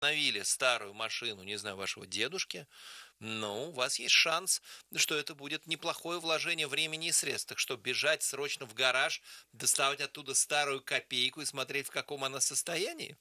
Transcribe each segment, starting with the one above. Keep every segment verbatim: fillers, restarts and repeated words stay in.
восстановили старую машину, не знаю, вашего дедушки, ну, у вас есть шанс, что это будет неплохое вложение времени и средств. Так что бежать срочно в гараж, доставать оттуда старую копейку и смотреть, в каком она состоянии?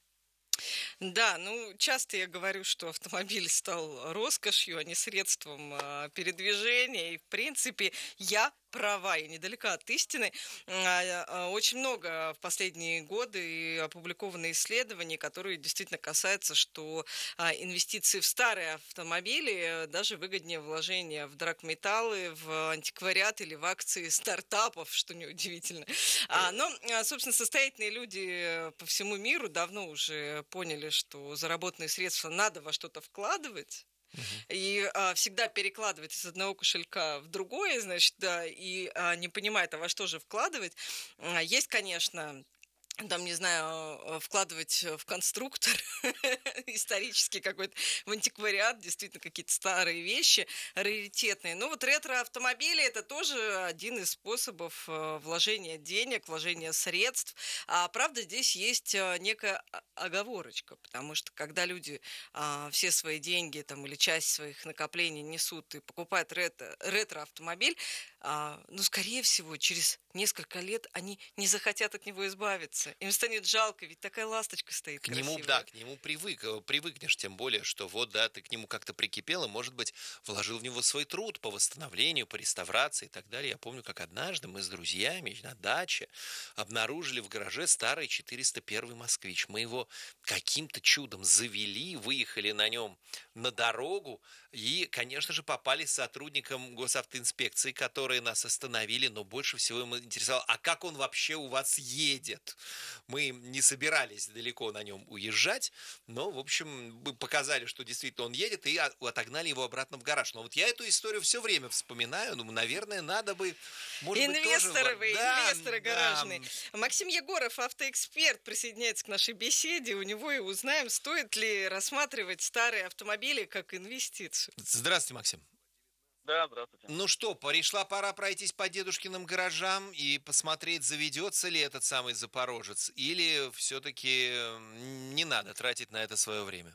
Да, ну, часто я говорю, что автомобиль стал роскошью, а не средством а, передвижения. И, в принципе, я права и недалека от истины. А, а, Очень много в последние годы и опубликованы исследований, которые действительно касаются, что а, инвестиции в старые автомобили э, даже выгоднее вложения в драгметаллы, в антиквариат или в акции стартапов, что неудивительно. А, но, а, собственно, состоятельные люди э, по всему миру давно уже поняли, что заработанные средства надо во что-то вкладывать. Мгм. И а, всегда перекладывать из одного кошелька в другое, значит, да, и а, не понимает, а во что же вкладывать. А, Есть, конечно, там, не знаю, э, вкладывать в конструктор исторический какой-то, в антиквариат, действительно какие-то старые вещи, раритетные. Ну вот ретро-автомобили — это тоже один из способов э, вложения денег, вложения средств. А правда, здесь есть э, некая о- оговорочка, потому что когда люди а, все свои деньги там, или часть своих накоплений несут и покупают ретро- ретро-автомобиль, а, ну, скорее всего, через несколько лет они не захотят от него избавиться. Им станет жалко, ведь такая ласточка стоит К нему, да, красивая. к нему привык, э, привыкнешь, тем более, что вот, да, ты к нему как-то прикипел и, может быть, вложил в него свой труд по восстановлению, по реставрации и так далее. Я помню, как однажды мы с друзьями на даче обнаружили в гараже старый четыреста первый «Москвич». Мы его каким-то чудом завели, выехали на нем на дорогу и, конечно же, попали с сотрудникам госавтоинспекции, которые нас остановили, но больше всего им интересовало, а как он вообще у вас едет? Мы не собирались далеко на нем уезжать, но, в общем, мы показали, что действительно он едет, и о- отогнали его обратно в гараж. Но вот я эту историю все время вспоминаю, ну, наверное, надо бы, может быть, тоже... во- Инвесторы вы, Да, инвесторы да, гаражные. Максим Егоров, автоэксперт, присоединяется к нашей беседе. У него и узнаем, стоит ли рассматривать старые автомобили как инвестицию. здравствуйте, Максим. Да, здравствуйте. Ну что, пришла пора пройтись по дедушкиным гаражам и посмотреть, заведется ли этот самый Запорожец, или все-таки не надо тратить на это свое время?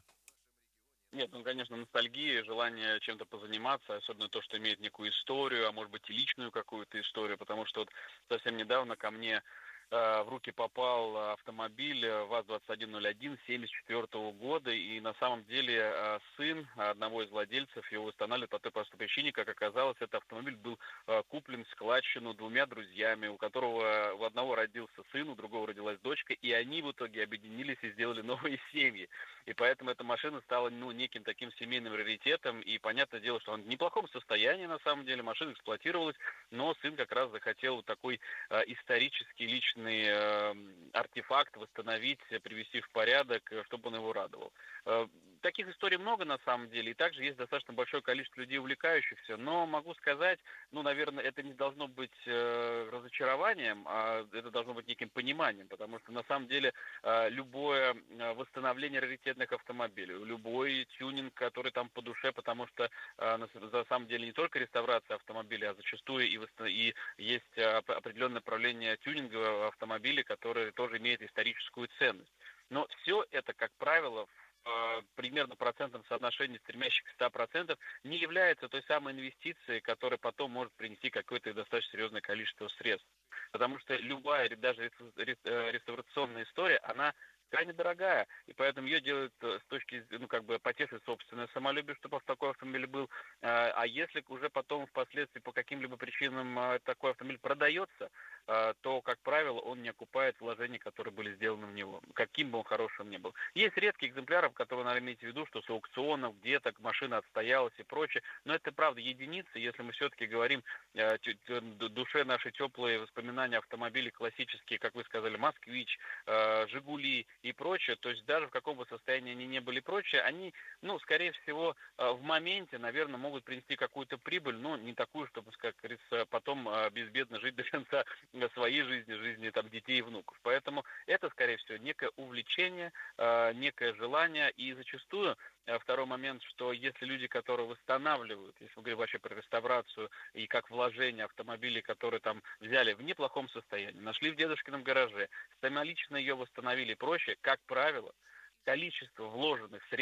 Нет, ну, конечно, ностальгия, желание чем-то позаниматься, особенно то, что имеет некую историю, а может быть и личную какую-то историю, потому что вот совсем недавно ко мне э, в руки попал э, автомобиль э, ВАЗ-двадцать один ноль один семьдесят четвертого года, и на самом деле э, сын одного из владельцев его устанавливает по той простой причине, как оказалось, этот автомобиль был э, куплен в складчину двумя друзьями, у которого у одного родился сын, у другого родилась дочка, и они в итоге объединились и сделали новые семьи. И поэтому эта машина стала, ну, неким таким семейным раритетом. И понятное дело, что он в неплохом состоянии, на самом деле, машина эксплуатировалась, но сын как раз захотел вот такой э, исторический личный э, артефакт восстановить, э, привести в порядок, э, чтобы он его радовал. Э, таких историй много, на самом деле, и также есть достаточно большое количество людей, увлекающихся, но могу сказать, ну, наверное, это не должно быть э, разочарованием, а это должно быть неким пониманием, потому что, на самом деле, э, любое э, восстановление раритетных автомобилей, любой тюнинг, который там по душе, потому что э, на, на самом деле не только реставрация автомобиля, а зачастую и, восст- и есть э, оп- определенное направление тюнинга автомобилей, которое тоже имеет историческую ценность. Но все это, как правило, в э, примерно процентном соотношении, стремящих к ста процентов, не является той самой инвестицией, которая потом может принести какое-то достаточно серьезное количество средств. Потому что любая, даже реставрационная история, она крайне дорогая, и поэтому ее делают э, с точки, ну, как бы, потешить собственное самолюбие, чтобы такой автомобиль был. Э, А если уже потом впоследствии по каким-либо причинам э, такой автомобиль продается, э, то, как правило, он не окупает вложения, которые были сделаны в него, каким бы он хорошим ни был. Есть редкие экземпляры, которые надо иметь в виду, что с аукционов где-то машина отстоялась и прочее, но это, правда, единицы, если мы все-таки говорим э, тю- тю- душе наши теплые воспоминания автомобилей классические, как вы сказали, «Москвич», э, «Жигули» и прочее, то есть даже в каком бы состоянии они не были и прочее, они, ну, скорее всего, э, в моменте, наверное, могут принести какую-то прибыль, но не такую, чтобы, как говорится, потом э, безбедно жить до конца э, своей жизни, жизни там детей и внуков. Поэтому это, скорее всего, некое увлечение, э, некое желание, и зачастую э, второй момент, что если люди, которые восстанавливают, если мы говорим вообще про реставрацию и как вложение автомобилей, которые там взяли в неплохом состоянии, нашли в дедушкином гараже, самолично ее восстановили и прочее, как правило, количество вложенных средств